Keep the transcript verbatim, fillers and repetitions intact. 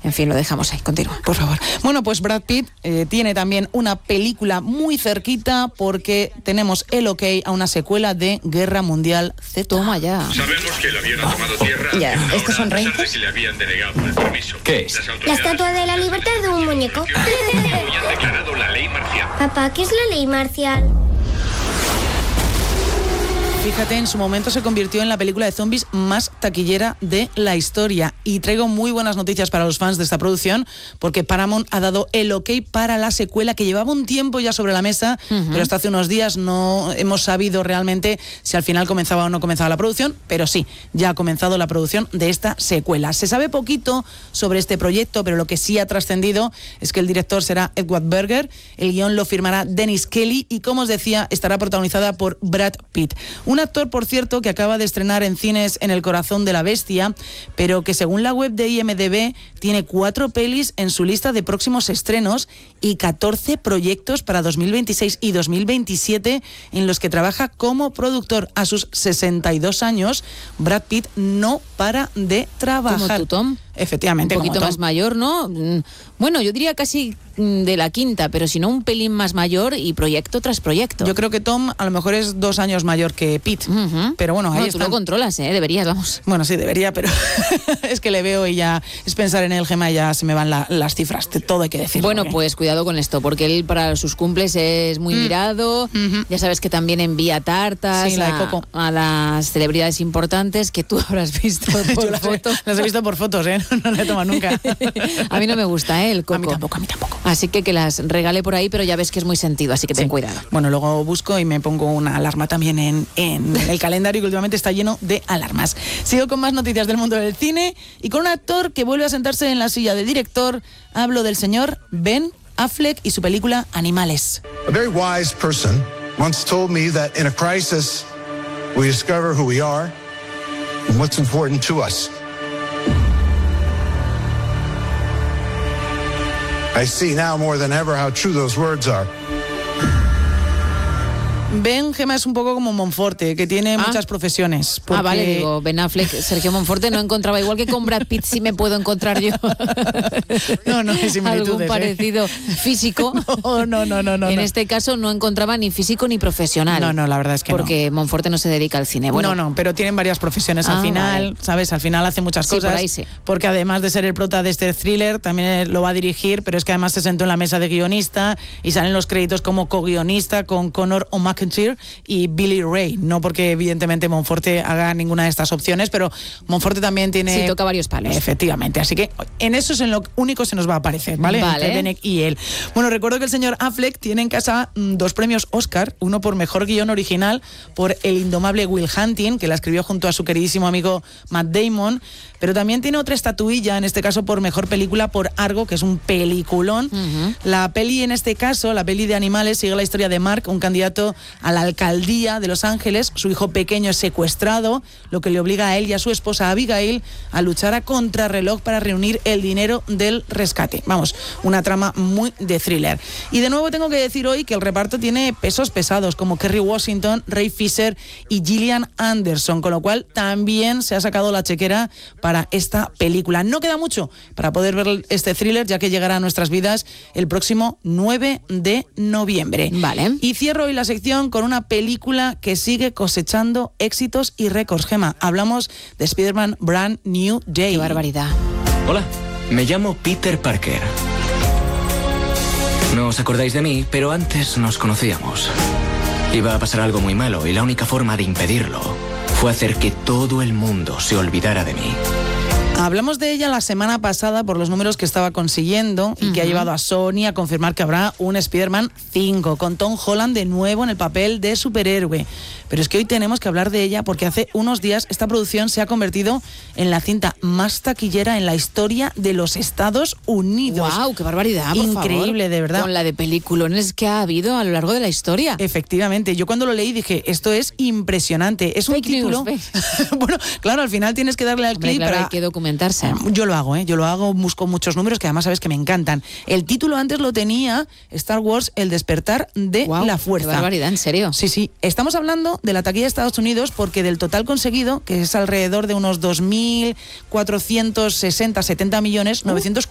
En fin, lo dejamos ahí. Continúa. Por favor. Bueno, pues Brad Pitt eh, tiene también una película muy cerquita porque tenemos el ok a una secuela de Guerra Mundial Z. Toma ya. Sabemos que el avión ha tomado tierra. Oh, ya. ¿Estos son reyes? raíces? Que le habían denegado el permiso. ¿Qué es? La estatua de la libertad de un muñeco. Y han declarado la ley marcial. Papá, ¿qué es la ley marcial? Fíjate, en su momento se convirtió en la película de zombies más taquillera de la historia. Y traigo muy buenas noticias para los fans de esta producción, porque Paramount ha dado el ok para la secuela, que llevaba un tiempo ya sobre la mesa, uh-huh. pero hasta hace unos días no hemos sabido realmente si al final comenzaba o no comenzaba la producción, pero sí, ya ha comenzado la producción de esta secuela. Se sabe poquito sobre este proyecto, pero lo que sí ha trascendido es que el director será Edward Berger, el guión lo firmará Dennis Kelly y, como os decía, estará protagonizada por Brad Pitt. Un actor, por cierto, que acaba de estrenar en cines En el corazón de la bestia, pero que según la web de I M D B tiene cuatro pelis en su lista de próximos estrenos y catorce proyectos para dos mil veintiséis y dos mil veintisiete en los que trabaja como productor. A sus sesenta y dos años, Brad Pitt no para de trabajar. ¿Como tú, Tom? Efectivamente. Un poquito como más mayor, ¿no? Bueno, yo diría casi de la quinta, pero si no un pelín más mayor y proyecto tras proyecto. Yo creo que Tom a lo mejor es dos años mayor que Pitt, uh-huh. pero bueno, ahí no, está. Tú lo controlas, ¿eh? Deberías, vamos. Bueno, sí, debería, pero es que le veo y ya es pensar en el Gema y ya se me van la, las cifras, todo hay que decir. Bueno, porque... pues cuidado con esto, porque él para sus cumples es muy mm. mirado, uh-huh. ya sabes que también envía tartas sí, la a, de Coco. a las celebridades importantes que tú habrás visto por las fotos. He, las he visto por fotos, ¿eh? No la he tomado nunca. A mí no me gusta, ¿eh? El Coco. A mí tampoco, a mí tampoco. Así que que las regale por ahí, pero ya ves que es muy sentido, así que ten sí. cuidado. Bueno, luego busco y me pongo una alarma también en, en el calendario, que últimamente está lleno de alarmas. Sigo con más noticias del mundo del cine y con un actor que vuelve a sentarse en la silla de director. Hablo del señor Ben Affleck y su película Animales. A very wise person once told me that in a crisis we discover who we are and what's important to us. I see now more than ever how true those words are. Ben, Gema, es un poco como Monforte, que tiene ah. muchas profesiones. Porque... Ah, vale, digo, Ben Affleck, Sergio Monforte no encontraba, igual que con Brad Pitt sí me puedo encontrar yo. No, no, hay similitudes. Algún parecido ¿eh? físico. No, no, no, no. no en no. este caso no encontraba ni físico ni profesional. No, no, la verdad es que porque no. Monforte no se dedica al cine. Bueno, no, no, pero tienen varias profesiones ah, al final, vale. ¿sabes? Al final hace muchas sí, cosas. Por ahí sí. Porque además de ser el prota de este thriller, también lo va a dirigir, pero es que además se sentó en la mesa de guionista y salen los créditos como co-guionista con Conor O'Makentir y Billy Ray, no porque evidentemente Monforte haga ninguna de estas opciones, pero Monforte también tiene... Sí, toca varios palos. Efectivamente, así que en eso es en lo único se nos va a aparecer, ¿vale? Vale. Entre Benek y él. Bueno, recuerdo que el señor Affleck tiene en casa mmm, dos premios Oscar, uno por mejor guión original por El indomable Will Hunting, que la escribió junto a su queridísimo amigo Matt Damon, pero también tiene otra estatuilla, en este caso por mejor película por Argo, que es un peliculón. Uh-huh. La peli en este caso, la peli de Animales, sigue la historia de Mark, un candidato a la alcaldía de Los Ángeles. Su hijo pequeño es secuestrado, lo que le obliga a él y a su esposa Abigail a luchar a contrarreloj para reunir el dinero del rescate. Vamos, una trama muy de thriller. Y de nuevo tengo que decir hoy que el reparto tiene pesos pesados, como Kerry Washington, Ray Fisher y Gillian Anderson, con lo cual también se ha sacado la chequera para esta película. No queda mucho para poder ver este thriller, ya que llegará a nuestras vidas el próximo nueve de noviembre. Vale. Y cierro hoy la sección con una película que sigue cosechando éxitos y récords. Gema, hablamos de Spider-Man Brand New Day. ¡Qué barbaridad! Hola, me llamo Peter Parker. No os acordáis de mí, pero antes nos conocíamos. Iba a pasar algo muy malo y la única forma de impedirlo fue hacer que todo el mundo se olvidara de mí. Hablamos de ella la semana pasada por los números que estaba consiguiendo y uh-huh. que ha llevado a Sony a confirmar que habrá un Spider-Man cinco con Tom Holland de nuevo en el papel de superhéroe. Pero es que hoy tenemos que hablar de ella porque hace unos días esta producción se ha convertido en la cinta más taquillera en la historia de los Estados Unidos. ¡Wow! ¡Qué barbaridad! Por Increíble, favor. De verdad. Con la de peliculones que ha habido a lo largo de la historia. Efectivamente. Yo cuando lo leí dije, esto es impresionante. Es un fake título... News, bueno, claro, al final tienes que darle al Hombre, clic claro, para... hay que documentarse. Yo lo hago, ¿eh? Yo lo hago, busco muchos números que además sabes que me encantan. El título antes lo tenía Star Wars, El despertar de wow, la fuerza. Qué barbaridad, ¿en serio? Sí, sí. Estamos hablando de la taquilla de Estados Unidos porque del total conseguido, que es alrededor de unos dos mil cuatrocientos sesenta, setenta millones, uh. novecientos